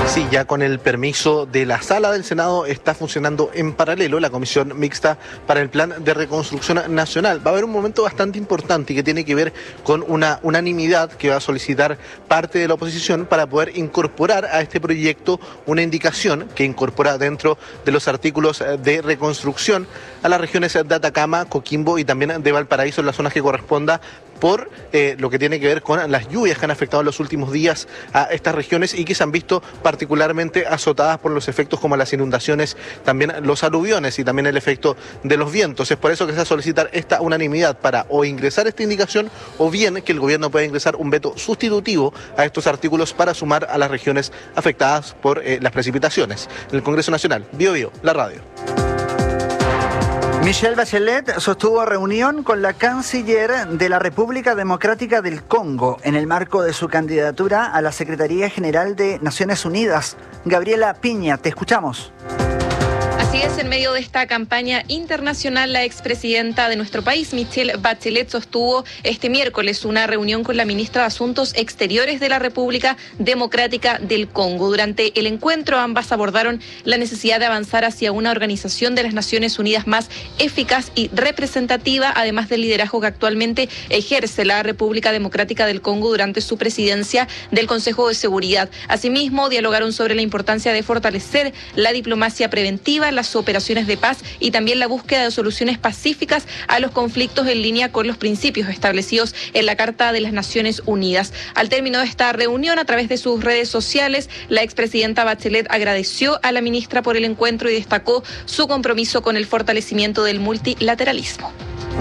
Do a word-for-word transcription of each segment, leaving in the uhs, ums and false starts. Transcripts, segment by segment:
Sí, ya con el permiso de la sala del Senado está funcionando en paralelo la comisión mixta para el plan de reconstrucción nacional. Va a haber un momento bastante importante y que tiene que ver con una unanimidad que va a solicitar parte de la oposición para poder incorporar a este proyecto una indicación que incorpora dentro de los artículos de reconstrucción a las regiones de Atacama, Coquimbo y también de Valparaíso en las zonas que corresponda por eh, lo que tiene que ver con las lluvias que han afectado en los últimos días a estas regiones y que se han visto particularmente azotadas por los efectos como las inundaciones, también los aluviones y también el efecto de los vientos. Es por eso que se va a solicitar esta unanimidad para o ingresar esta indicación o bien que el gobierno pueda ingresar un veto sustitutivo a estos artículos para sumar a las regiones afectadas por eh, las precipitaciones. En el Congreso Nacional, Bio Bio, la radio. Michelle Bachelet sostuvo reunión con la canciller de la República Democrática del Congo en el marco de su candidatura a la Secretaría General de Naciones Unidas. Gabriela Piña, te escuchamos. Así es, en medio de esta campaña internacional, la expresidenta de nuestro país, Michelle Bachelet, sostuvo este miércoles una reunión con la ministra de Asuntos Exteriores de la República Democrática del Congo. Durante el encuentro, ambas abordaron la necesidad de avanzar hacia una organización de las Naciones Unidas más eficaz y representativa, además del liderazgo que actualmente ejerce la República Democrática del Congo durante su presidencia del Consejo de Seguridad. Asimismo, dialogaron sobre la importancia de fortalecer la diplomacia preventiva, las operaciones de paz y también la búsqueda de soluciones pacíficas a los conflictos en línea con los principios establecidos en la Carta de las Naciones Unidas. Al término de esta reunión, a través de sus redes sociales, la expresidenta Bachelet agradeció a la ministra por el encuentro y destacó su compromiso con el fortalecimiento del multilateralismo.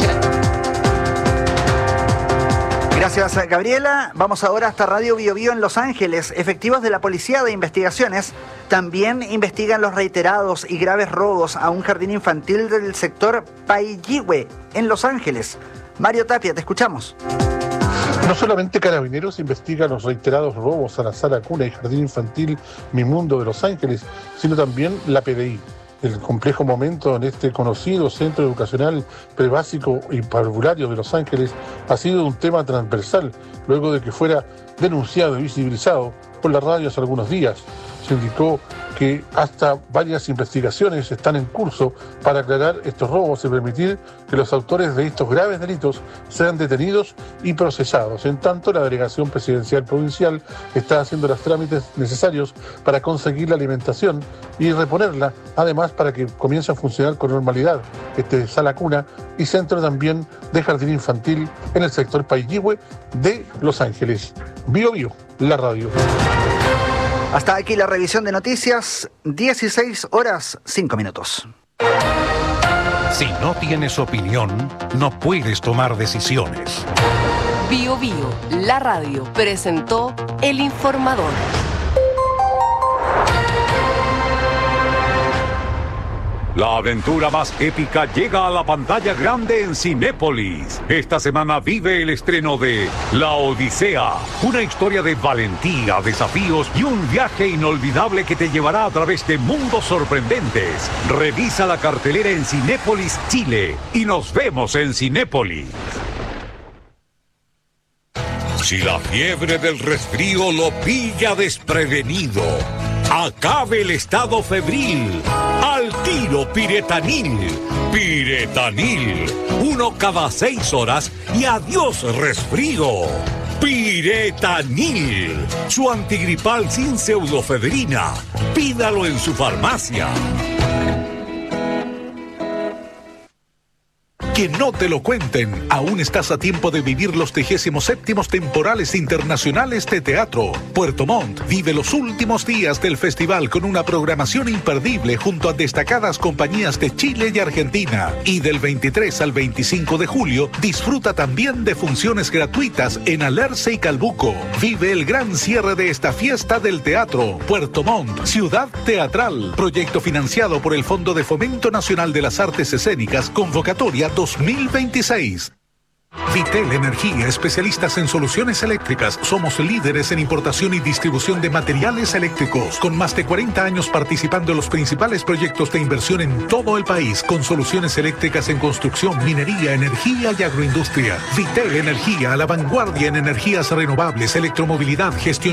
Gracias, Gabriela. Vamos ahora hasta Radio Bio Bio en Los Ángeles. Efectivos de la Policía de Investigaciones también investigan los reiterados y graves robos a un jardín infantil del sector Paiyihue en Los Ángeles. Mario Tapia, te escuchamos. No solamente Carabineros investiga los reiterados robos a la sala cuna y jardín infantil Mi Mundo de Los Ángeles, sino también la P D I. El complejo momento en este conocido centro educacional prebásico y parvulario de Los Ángeles ha sido un tema transversal, luego de que fuera denunciado y visibilizado por la radio hace algunos días. Se indicó que hasta varias investigaciones están en curso para aclarar estos robos y permitir que los autores de estos graves delitos sean detenidos y procesados. En tanto, la Delegación Presidencial Provincial está haciendo los trámites necesarios para conseguir la alimentación y reponerla, además para que comience a funcionar con normalidad este sala cuna y centro también de jardín infantil en el sector Paiyihue de Los Ángeles. Bio Bio, la radio. Hasta aquí la revisión de noticias, dieciséis horas, cinco minutos. Si no tienes opinión, no puedes tomar decisiones. Bio Bio, la radio, presentó El Informador. La aventura más épica llega a la pantalla grande en Cinépolis. Esta semana vive el estreno de La Odisea, una historia de valentía, desafíos y un viaje inolvidable que te llevará a través de mundos sorprendentes. Revisa la cartelera en Cinépolis Chile y nos vemos en Cinépolis. Si la fiebre del resfrío lo pilla desprevenido, acabe el estado febril. Al tiro Piretanil. Piretanil. Uno cada seis horas y adiós resfrío. Piretanil. Su antigripal sin pseudofebrina. Pídalo en su farmacia. Que no te lo cuenten. Aún estás a tiempo de vivir los trigésimo séptimos temporales internacionales de teatro. Puerto Montt vive los últimos días del festival con una programación imperdible junto a destacadas compañías de Chile y Argentina. Y del veintitrés al veinticinco de julio, disfruta también de funciones gratuitas en Alerce y Calbuco. Vive el gran cierre de esta fiesta del teatro. Puerto Montt, ciudad teatral. Proyecto financiado por el Fondo de Fomento Nacional de las Artes Escénicas, convocatoria dos mil veintiséis. Vitel Energía, especialistas en soluciones eléctricas. Somos líderes en importación y distribución de materiales eléctricos, con más de cuarenta años participando en los principales proyectos de inversión en todo el país, con soluciones eléctricas en construcción, minería, energía y agroindustria. Vitel Energía, a la vanguardia en energías renovables, electromovilidad, gestión